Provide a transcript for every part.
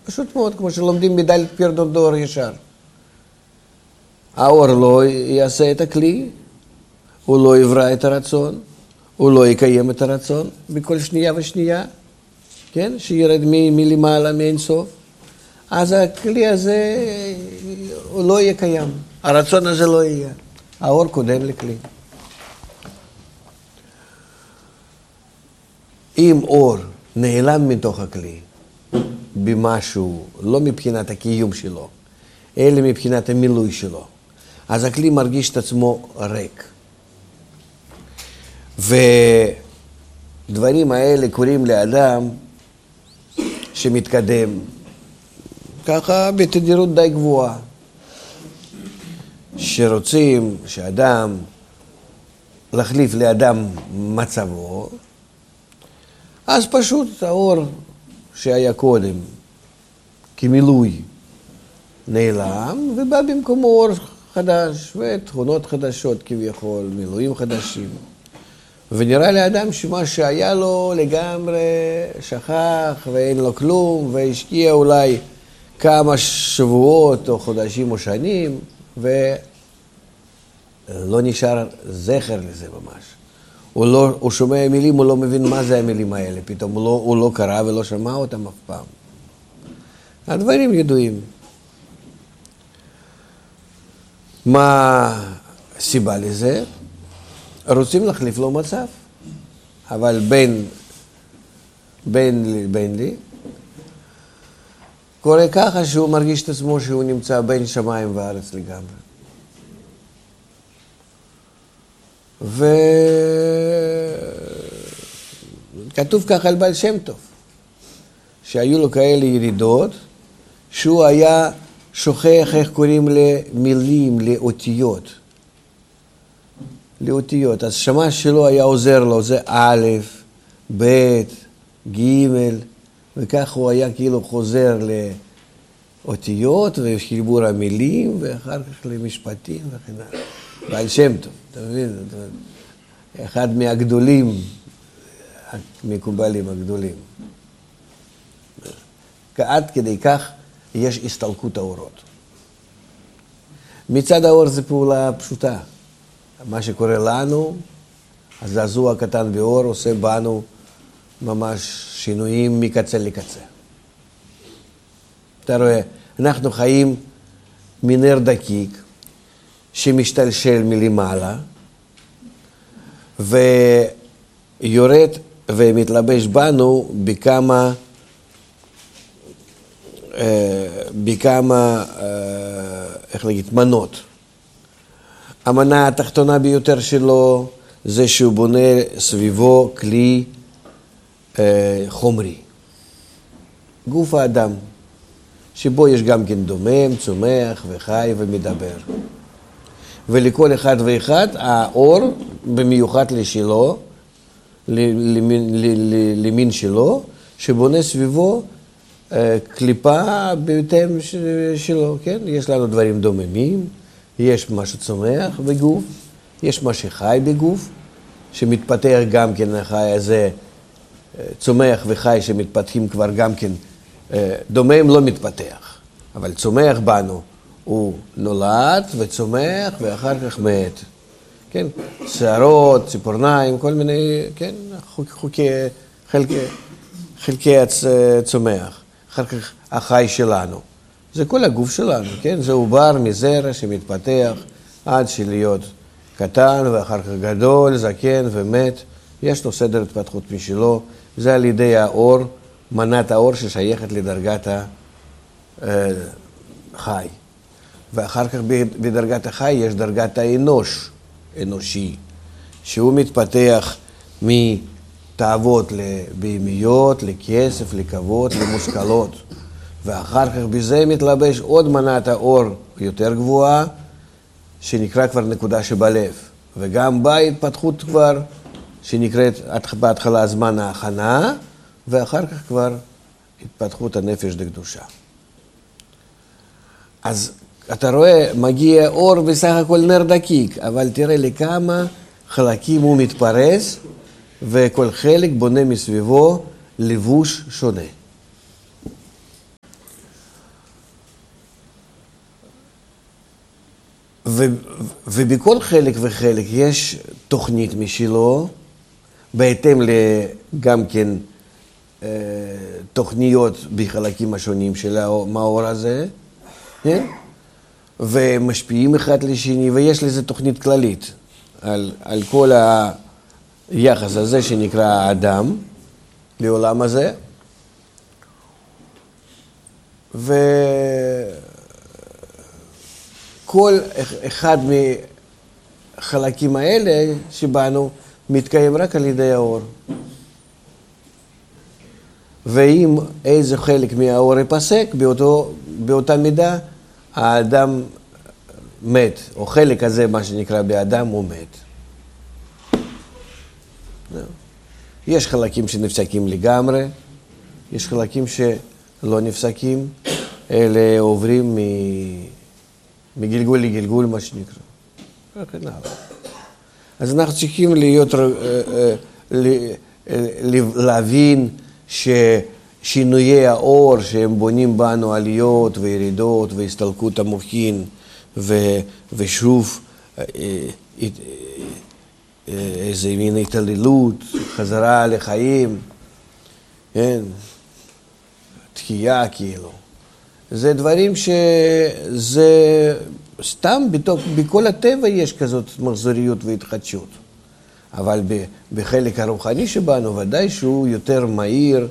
פשוט מאוד, כמו שלומדים מדלת פירדון דור ישר. האור לא יעשה את הכלי, הוא לא יברא את הרצון, הוא לא יקיים את הרצון בכל שנייה ושנייה, כן? שירד מלמעלה, מאין סוף. אז הכלי הזה הוא לא יהיה קיים, הרצון הזה לא יהיה. האור קודם לכלי. אם אור נעלם מתוך הכלי במשהו, לא מבחינת הקיום שלו, אלא מבחינת המילוי שלו, אז הכלי מרגיש את עצמו ריק. ודברים האלה קוראים לאדם שמתקדם ככה בתדירות די גבוהה. שרוצים שאדם להחליף לאדם מצבו, אז פשוט האור שהיה קודם כמילוי נעלם, ובא במקומו אור חדש, ותכונות חדשות כביכול, מילואים חדשים. ונראה לאדם שמה שהיה לו לגמרי שכח ואין לו כלום, והשקיע אולי כמה שבועות או חודשים או שנים, ולא נשאר זכר לזה ממש. הוא שומע מילים, הוא לא מבין מה זה המילים האלה, פתאום הוא לא קרא ולא שמע אותם אף פעם. הדברים ידועים. מה הסיבה לזה? רוצים להחליף לו מצב, אבל בין לי, קורה ככה שהוא מרגיש את עצמו שהוא נמצא בין שמיים וארץ לגמרי. וכתוב ככה על בעל שם טוב, שהיו לו כאלה ירידות, שהוא היה שוכח איך קוראים למילים, לאותיות. אז שמש שלו היה עוזר לו, זה א', ב', ג', וכך הוא היה כאילו חוזר לאותיות וחיבור המילים, ואחר כך למשפטים וכן הלאה. בעל שם טוב, אתה מבין? אחד מהגדולים, המקובלים הגדולים. עד כדי כך יש הסתלקות האורות. מצד האור זה פעולה פשוטה. מה שקורה לנו, הזעזוע הקטן באור עושה בנו ממש שינויים מקצה לקצה. אתה רואה, אנחנו חיים מנר דקיק שמשתלשל מלמעלה ויורד ומתלבש בנו בכמה איך להגיד, מנות. המנה התחתונה ביותר שלו זה שהוא בונה סביבו כלי חומרי. גוף האדם, שבו יש גם כן דומם, צומח וחי ומדבר. ולכל אחד ואחד האור, במיוחד לשלו, למין שלו, שבונה סביבו קליפה בהתאם שלו, כן? יש לנו דברים דוממים, יש מה שצומח בגוף, יש מה שחי בגוף, שמתפתח גם כן, החי הזה, צומח וחי שמתפתחים כבר גם כן, דומם לא מתפתח, אבל צומח בנו, הוא נולד וצומח ואחר כך מת, כן? שערות, ציפורניים, כל מיני, כן? חלקי הצומח, אחר כך החי שלנו. זה כל הגוף שלנו, כן? זה עובר מזרע שמתפתח עד שלהיות קטן ואחר כך גדול, זקן ומת. יש לו סדר התפתחות משלו. זה על ידי האור, מנת האור ששייכת לדרגת החי. ואחר כך בדרגת החי יש דרגת אנושי, שהוא מתפתח מתאוות לבהמיות, לכסף, לכבוד, למושכלות. ואחר כך בזה מתלבש עוד מנת האור יותר גבוהה, שנקרא כבר נקודה שבלב. וגם בה התפתחות כבר, שנקראת בהתחלה זמן ההכנה, ואחר כך כבר התפתחות הנפש לקדושה. אז אתה רואה, מגיע אור בסך הכל נר דקיק, אבל תראה לכמה חלקים הוא מתפרס, וכל חלק בונה מסביבו לבוש שונה. ובכל חלק וחלק יש תוכנית משלו, בהתאם גם כן תוכניות בחלקים השונים של המאור הזה, כן? ומשפיעים אחד לשני, ויש לזה תוכנית כללית על כל היחס הזה שנקרא האדם לעולם הזה. וכל אחד מהחלקים האלה שבנו מתקיים רק על ידי האור. ואם איזה חלק מהאור ייפסק, באותה מידה האדם מת, או חלק הזה, מה שנקרא באדם, הוא מת. יש חלקים שנפסקים לגמרי, יש חלקים שלא נפסקים, אלה עוברים מגלגול לגלגול, מה שנקרא. אז אנחנו צריכים להבין ששינויי האור שהם בונים בנו עליות וירידות והסתלקות המוחין ושוב איזה מין התעללות, חזרה לחיים, כן? תחייה כאילו. זה דברים שזה סתם בכל הטבע יש כזאת מחזוריות והתחדשות. אבל בחלק הרוחני שבנו ודאי שהוא יותר מהיר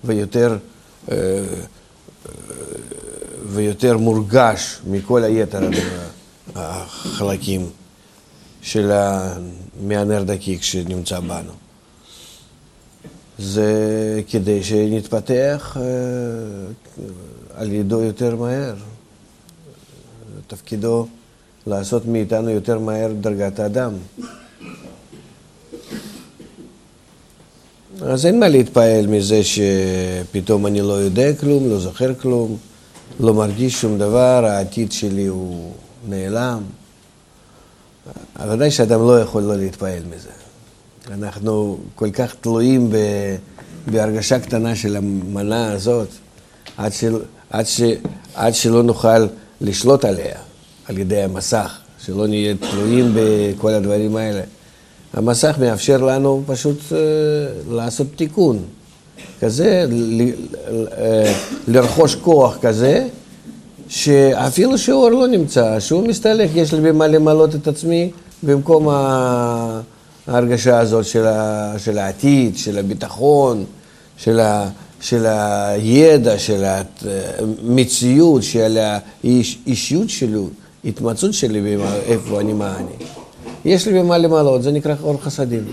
ויותר מורגש מכל היתר החלקים של מהנר דקיק שנמצא בנו. זה כדי שנתפתח על ידו יותר מהר. תפקידו לעשות מאיתנו יותר מהר דרגת האדם. אז אין מה להתפעל מזה שפתאום אני לא יודע כלום, לא זוכר כלום, לא מרגיש שום דבר, העתיד שלי הוא נעלם. אבל ודאי שאדם לא יכול לא להתפעל מזה. אנחנו כל כך תלויים בהרגשה קטנה של המנה הזאת, עד שלא נוכל לשלוט עליה, על ידי המסך, שלא נהיה תלויים בכל הדברים האלה. המסך מאפשר לנו פשוט לעשות תיקון כזה, לרכוש כוח כזה, שאפילו שאור לא נמצא, שהוא מסתלק, יש לי במה למלות את עצמי במקום ההרגשה הזאת של העתיד, של הביטחון, של הידע, של המציאות, של האישיות שלו, התמצאות שלי איפה אני, מה אני. יש לי במה למלות, זה נקרא אור חסדים.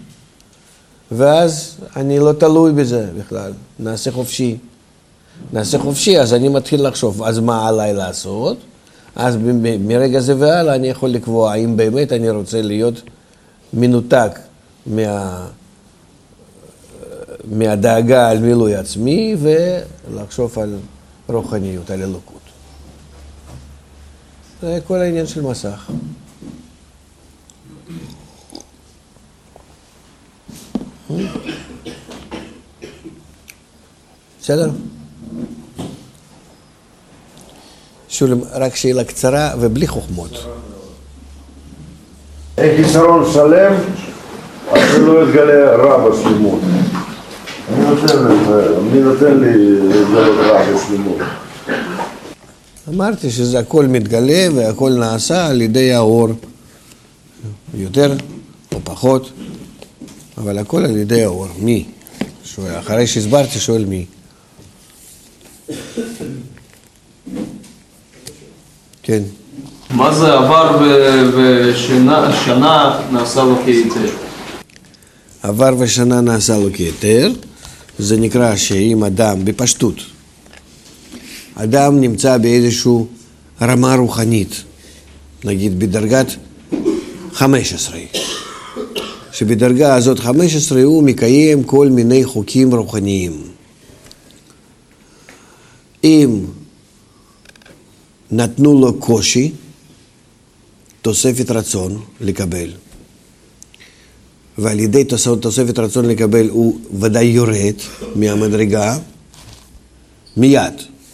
ואז אני לא תלוי בזה בכלל, נעשה חופשי, אז אני מתחיל לחשוב, אז מה עליי לעשות? אז מרגע זה והלאה אני יכול לקבוע האם באמת אני רוצה להיות מנותק מהדאגה על מילוי עצמי ולחשוב על רוחניות, על אלוקות. זה כל העניין של מסך. בסדר? שולם, רק שאלה קצרה ובלי חוכמות. חיסרון שלם, אז לא יתגלה רע בשלמות. מי נותן לי להתגלות רע בשלמות? אמרתי שזה הכל מתגלה והכל נעשה על ידי האור. יותר או פחות, אבל הכל על ידי האור. מי? אחרי שהסברתי שואל מי. כן. מה זה עבר ושנה נעשה לו כהיתר? עבר ושנה נעשה לו כהיתר, זה נקרא שאם אדם, בפשטות, אדם נמצא באיזושהי רמה רוחנית, נגיד בדרגת 15, שבדרגה הזאת 15 הוא מקיים כל מיני חוקים רוחניים. אם נתנו לו קושי, תוספת רצון לקבל, ועל ידי תוספת רצון לקבל הוא ודאי יורד מהמדרגה מיד.